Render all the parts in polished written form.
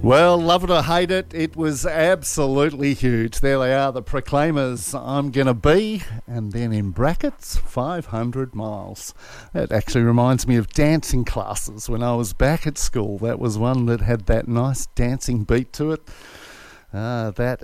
Well, love it or hate it, it was absolutely huge. There they are, the Proclaimers, I'm Gonna Be, and then in brackets, 500 miles. That actually reminds me of dancing classes when I was back at school. That was one that had that nice dancing beat to it. What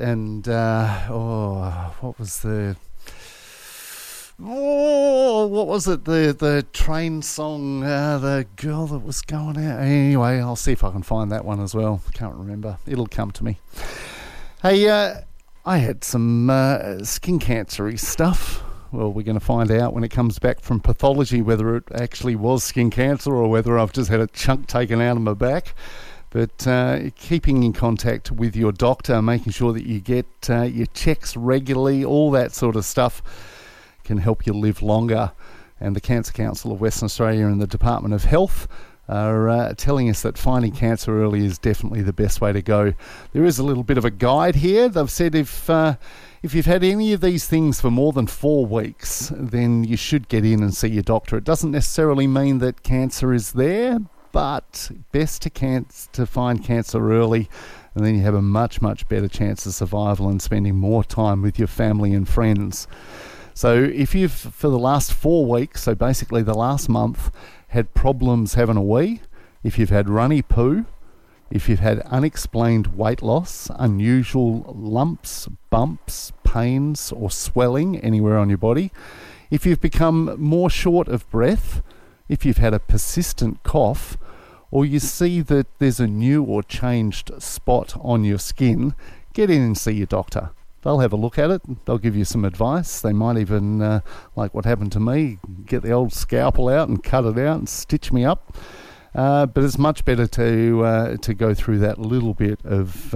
was it? The train song, the girl that was going out. Anyway, I'll see if I can find that one as well. Can't remember. It'll come to me. Hey, I had some skin cancer-y stuff. Well, we're going to find out when it comes back from pathology whether it actually was skin cancer or whether I've just had a chunk taken out of my back. But keeping in contact with your doctor, making sure that you get your checks regularly, all that sort of stuff can help you live longer. And the Cancer Council of Western Australia and the Department of Health are telling us that finding cancer early is definitely the best way to go. There is a little bit of a guide here. They've said if you've had any of these things for more than 4 weeks, then you should get in and see your doctor. It doesn't necessarily mean that cancer is there, but best to find cancer early, and then you have a much, much better chance of survival and spending more time with your family and friends. So if you've, for the last 4 weeks, so basically the last month, had problems having a wee, if you've had runny poo, if you've had unexplained weight loss, unusual lumps, bumps, pains or swelling anywhere on your body, if you've become more short of breath, if you've had a persistent cough, or you see that there's a new or changed spot on your skin, get in and see your doctor. They'll have a look at it. They'll give you some advice. They might even, like what happened to me, get the old scalpel out and cut it out and stitch me up. But it's much better to go through that little bit of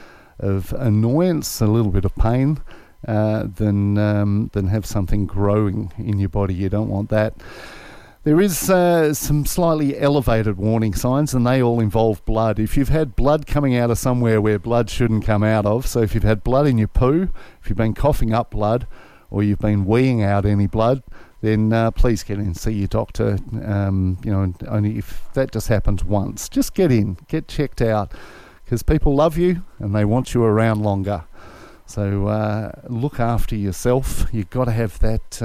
annoyance, a little bit of pain, than have something growing in your body. You don't want that. There is some slightly elevated warning signs, and they all involve blood. If you've had blood coming out of somewhere where blood shouldn't come out of, so if you've had blood in your poo, if you've been coughing up blood, or you've been weeing out any blood, then please get in and see your doctor. Only if that just happens once, just get in, get checked out, because people love you and they want you around longer. So look after yourself. You've got to have that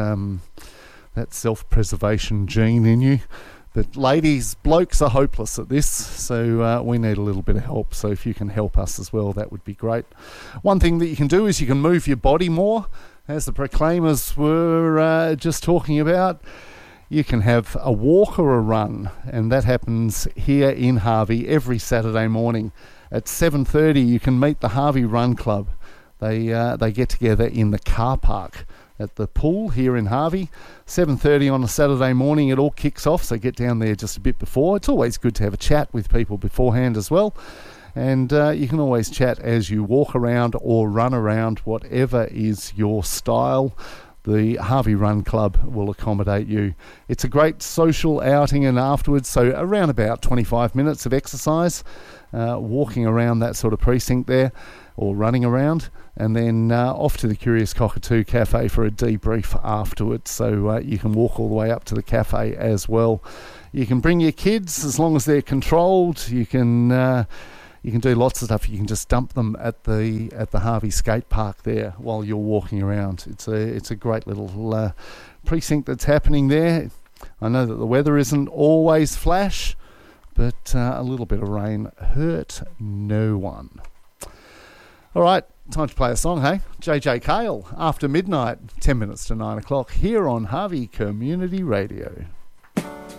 self-preservation gene in you. But ladies, blokes are hopeless at this, so we need a little bit of help. So if you can help us as well, that would be great. One thing that you can do is you can move your body more, as the Proclaimers were just talking about. You can have a walk or a run, and that happens here in Harvey every Saturday morning. At 7:30 you can meet the Harvey Run Club. They get together in the car park at the pool here in Harvey. 7:30 on a Saturday morning it all kicks off, so get down there just a bit before. It's always good to have a chat with people beforehand as well, and you can always chat as you walk around or run around, whatever is your style. The Harvey Run Club will accommodate you. It's a great social outing, and afterwards, so around about 25 minutes of exercise, walking around that sort of precinct there, or running around, and then off to the Curious Cockatoo Cafe for a debrief afterwards. So you can walk all the way up to the cafe as well. You can bring your kids as long as they're controlled. You can do lots of stuff. You can just dump them at the Harvey skate park there while you're walking around. It's a great little precinct that's happening there. I know that the weather isn't always flash, but a little bit of rain hurt no one. All right, time to play a song, hey? JJ Cale, After Midnight, 10 minutes to 9 o'clock, here on Harvey Community Radio.